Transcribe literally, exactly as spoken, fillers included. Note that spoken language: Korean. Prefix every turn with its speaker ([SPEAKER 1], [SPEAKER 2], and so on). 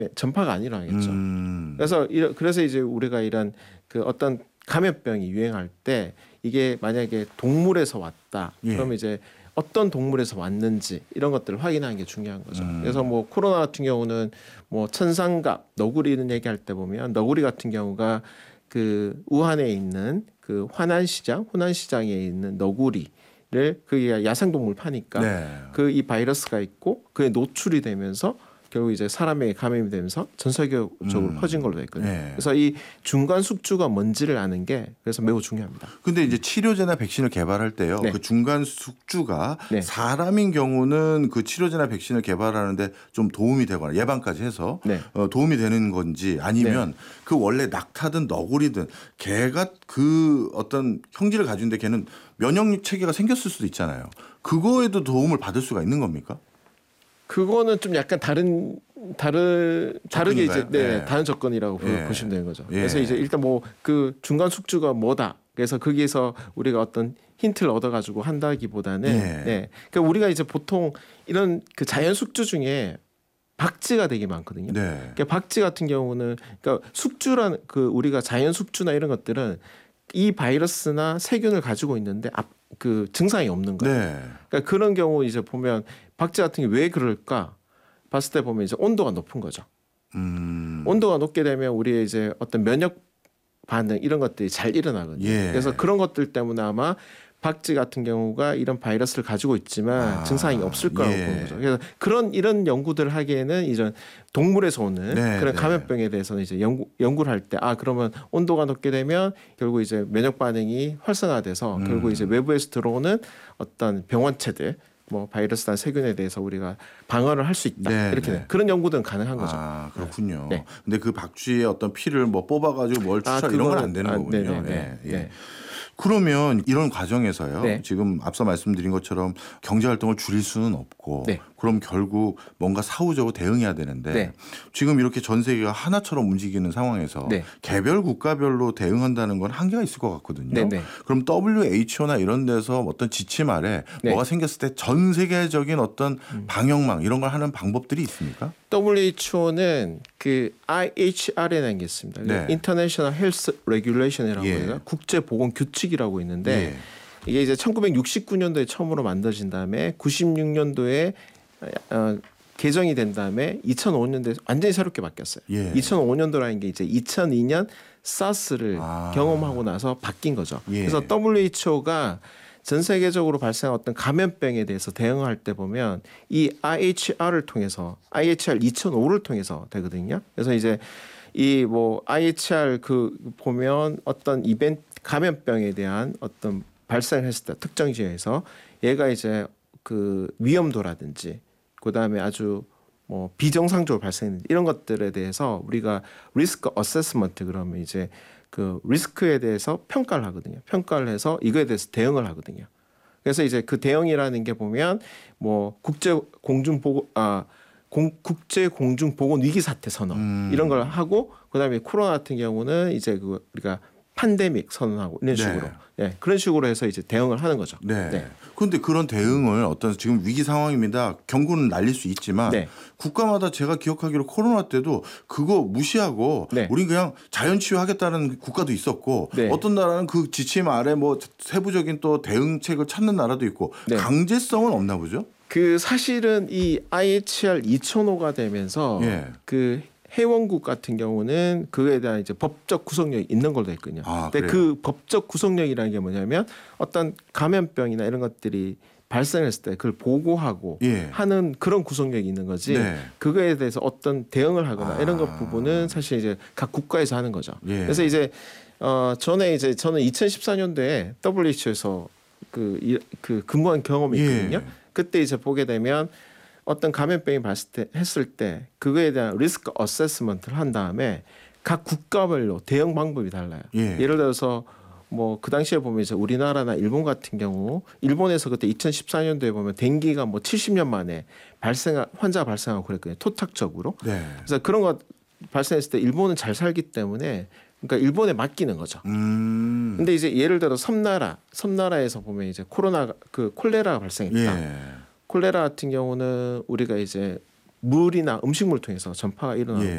[SPEAKER 1] 전파가 안 일어나겠죠.
[SPEAKER 2] 음.
[SPEAKER 1] 그래서 이러, 그래서 이제 우리가 이런 그 어떤 감염병이 유행할 때 이게 만약에 동물에서 왔다.
[SPEAKER 2] 예.
[SPEAKER 1] 그러면 이제 어떤 동물에서 왔는지 이런 것들을 확인하는 게 중요한 거죠.
[SPEAKER 2] 음.
[SPEAKER 1] 그래서 뭐 코로나 같은 경우는 뭐 천상갑, 너구리는 얘기할 때 보면 너구리 같은 경우가 그 우한에 있는 그 화난시장, 호난시장에 있는 너구리를 그게 야생동물 파니까
[SPEAKER 2] 네.
[SPEAKER 1] 그 이 바이러스가 있고 그게 노출이 되면서 결국 이제 사람에게 감염이 되면서 전 세계적으로
[SPEAKER 2] 음.
[SPEAKER 1] 퍼진 걸로 돼 있거든요.
[SPEAKER 2] 네.
[SPEAKER 1] 그래서 이 중간 숙주가 뭔지를 아는 게 그래서 매우 중요합니다.
[SPEAKER 2] 근데 이제 치료제나 백신을 개발할 때요.
[SPEAKER 1] 네.
[SPEAKER 2] 그 중간 숙주가
[SPEAKER 1] 네.
[SPEAKER 2] 사람인 경우는 그 치료제나 백신을 개발하는데 좀 도움이 되거나 예방까지 해서
[SPEAKER 1] 네.
[SPEAKER 2] 어, 도움이 되는 건지 아니면 그 원래 낙타든 너구리든 걔가 그 어떤 형질을 가지는데 걔는 면역 체계가 생겼을 수도 있잖아요. 그거에도 도움을 받을 수가 있는 겁니까?
[SPEAKER 1] 그거는 좀 약간 다른 다른 다르게 이제
[SPEAKER 2] 접근인가요?
[SPEAKER 1] 네,
[SPEAKER 2] 예.
[SPEAKER 1] 다른 접근이라고
[SPEAKER 2] 예.
[SPEAKER 1] 보시면 되는 거죠.
[SPEAKER 2] 예.
[SPEAKER 1] 그래서 이제 일단 뭐 그 중간 숙주가 뭐다. 그래서 거기에서 우리가 어떤 힌트를 얻어가지고 한다기보다는
[SPEAKER 2] 예.
[SPEAKER 1] 네. 그러니까 우리가 이제 보통 이런 그 자연 숙주 중에 박쥐가 되게 많거든요.
[SPEAKER 2] 네.
[SPEAKER 1] 그러니까 박쥐 같은 경우는 그러니까 숙주란 그 우리가 자연 숙주나 이런 것들은 이 바이러스나 세균을 가지고 있는데 앞, 그 증상이 없는 거예요.
[SPEAKER 2] 네.
[SPEAKER 1] 그러니까 그런 경우 이제 보면 박쥐 같은 게 왜 그럴까 봤을 때 보면 이제 온도가 높은 거죠.
[SPEAKER 2] 음.
[SPEAKER 1] 온도가 높게 되면 우리의 이제 어떤 면역 반응 이런 것들이 잘 일어나거든요.
[SPEAKER 2] 예.
[SPEAKER 1] 그래서 그런 것들 때문에 아마 박쥐 같은 경우가 이런 바이러스를 가지고 있지만
[SPEAKER 2] 아,
[SPEAKER 1] 증상이 없을 거라고
[SPEAKER 2] 예.
[SPEAKER 1] 보는 거죠. 그래서 그런 이런 연구들을 하기에는 이런 동물에서 오는
[SPEAKER 2] 네,
[SPEAKER 1] 그런
[SPEAKER 2] 네.
[SPEAKER 1] 감염병에 대해서는 이제 연구 연구를 할 때 아 그러면 온도가 높게 되면 결국 이제 면역 반응이 활성화돼서
[SPEAKER 2] 음.
[SPEAKER 1] 결국 이제 외부에서 들어오는 어떤 병원체들 뭐 바이러스나 세균에 대해서 우리가 방어를 할 수 있다
[SPEAKER 2] 네,
[SPEAKER 1] 이렇게
[SPEAKER 2] 네.
[SPEAKER 1] 그런 연구들은 가능한 거죠.
[SPEAKER 2] 아 그렇군요.
[SPEAKER 1] 네.
[SPEAKER 2] 근데 그 박쥐의 어떤 피를 뭐 뽑아가지고 뭘
[SPEAKER 1] 아,
[SPEAKER 2] 추출 이런 건
[SPEAKER 1] 그거는-
[SPEAKER 2] 안 되는
[SPEAKER 1] 아,
[SPEAKER 2] 거군요.
[SPEAKER 1] 네네네.
[SPEAKER 2] 예, 예.
[SPEAKER 1] 네.
[SPEAKER 2] 그러면 이런 과정에서요.
[SPEAKER 1] 네.
[SPEAKER 2] 지금 앞서 말씀드린 것처럼 경제 활동을 줄일 수는 없고
[SPEAKER 1] 네.
[SPEAKER 2] 그럼 결국 뭔가 사후적으로 대응해야 되는데
[SPEAKER 1] 네.
[SPEAKER 2] 지금 이렇게 전 세계가 하나처럼 움직이는 상황에서
[SPEAKER 1] 네.
[SPEAKER 2] 개별 국가별로 대응한다는 건 한계가 있을 것 같거든요.
[SPEAKER 1] 네네.
[SPEAKER 2] 그럼 더블유에이치오나 이런 데서 어떤 지침 아래
[SPEAKER 1] 네.
[SPEAKER 2] 뭐가 생겼을 때 전 세계적인 어떤 방역망 이런 걸 하는 방법들이 있습니까?
[SPEAKER 1] 더블유에이치오는 그 아이에이치알이라는 게 있습니다.
[SPEAKER 2] 네.
[SPEAKER 1] International Health Regulation이라고
[SPEAKER 2] 예.
[SPEAKER 1] 해요. 국제 보건 규칙이라고 있는데
[SPEAKER 2] 예.
[SPEAKER 1] 이게 이제 천구백육십구 년도에 처음으로 만들어진 다음에 구십육 년도에 어, 개정이 된 다음에 이천오 년도에 완전히 새롭게 바뀌었어요.
[SPEAKER 2] 예.
[SPEAKER 1] 이천오 년도라는 게 이제 이천이 년 사스를
[SPEAKER 2] 아.
[SPEAKER 1] 경험하고 나서 바뀐 거죠.
[SPEAKER 2] 예.
[SPEAKER 1] 그래서 더블유에이치오가 전 세계적으로 발생한 어떤 감염병에 대해서 대응할 때 보면 이 아이에이치알을 통해서 아이에이치알 이천오를 통해서 되거든요. 그래서 이제 이 뭐 아이에이치알 그 보면 어떤 이벤트 감염병에 대한 어떤 발생을 했을 때 특정 지역에서 얘가 이제 그 위험도라든지 그다음에 아주 뭐 비정상적으로 발생했는지 이런 것들에 대해서 우리가 리스크 어세스먼트 그러면 이제 그 리스크에 대해서 평가를 하거든요. 평가를 해서 이거에 대해서 대응을 하거든요. 그래서 이제 그 대응이라는 게 보면 뭐 국제 공중 보고 아 공, 국제 공중 보건 위기 사태 선언
[SPEAKER 2] 음.
[SPEAKER 1] 이런 걸 하고 그다음에 코로나 같은 경우는 이제 그 우리가 팬데믹 선언하고 이런
[SPEAKER 2] 네.
[SPEAKER 1] 식으로 예, 그런 식으로 해서 이제 대응을 하는 거죠.
[SPEAKER 2] 네.
[SPEAKER 1] 네.
[SPEAKER 2] 그런데 그런 대응을 어떤 지금 위기 상황입니다. 경고는 날릴 수 있지만
[SPEAKER 1] 네.
[SPEAKER 2] 국가마다 제가 기억하기로 코로나 때도 그거 무시하고
[SPEAKER 1] 네.
[SPEAKER 2] 우린 그냥 자연 치유하겠다는 국가도 있었고
[SPEAKER 1] 네.
[SPEAKER 2] 어떤 나라는 그 지침 아래 뭐 세부적인 또 대응책을 찾는 나라도 있고
[SPEAKER 1] 네.
[SPEAKER 2] 강제성은 없나 보죠?
[SPEAKER 1] 그 사실은 이 아이에이치알 이천오가 되면서
[SPEAKER 2] 예.
[SPEAKER 1] 그 회원국 같은 경우는 그에 대한 이제 법적 구속력이 있는 걸로 돼 있거든요.
[SPEAKER 2] 아,
[SPEAKER 1] 근데
[SPEAKER 2] 그래요?
[SPEAKER 1] 그 법적 구속력이라는 게 뭐냐면 어떤 감염병이나 이런 것들이 발생했을 때 그걸 보고하고
[SPEAKER 2] 예.
[SPEAKER 1] 하는 그런 구속력이 있는 거지.
[SPEAKER 2] 네.
[SPEAKER 1] 그거에 대해서 어떤 대응을 하거나
[SPEAKER 2] 아.
[SPEAKER 1] 이런 것 부분은 사실 이제 각 국가에서 하는 거죠.
[SPEAKER 2] 예.
[SPEAKER 1] 그래서 이제 어 전에 이제 저는 이천십사 년도에 더블유에이치오에서 그, 이- 그 근무한 경험이 있거든요.
[SPEAKER 2] 예.
[SPEAKER 1] 그때 이제 보게 되면 어떤 감염병이 발생했을 때 그거에 대한 리스크 어세스먼트를 한 다음에 각 국가별로 대응 방법이 달라요.
[SPEAKER 2] 예.
[SPEAKER 1] 예를 들어서 뭐 그 당시에 보면 이제 우리나라나 일본 같은 경우 일본에서 그때 이천십사 년도에 보면 댕기가 뭐 칠십 년 만에 발생 환자 발생하고 그랬거든요. 토착적으로.
[SPEAKER 2] 네.
[SPEAKER 1] 그래서 그런 거 발생했을 때 일본은 잘 살기 때문에 그러니까 일본에 맡기는 거죠.
[SPEAKER 2] 음.
[SPEAKER 1] 근데 이제 예를 들어 섬나라, 섬나라에서 보면 이제 코로나 그 콜레라가 발생했다.
[SPEAKER 2] 예.
[SPEAKER 1] 콜레라 같은 경우는 우리가 이제 물이나 음식물 통해서 전파가 일어나는
[SPEAKER 2] 예.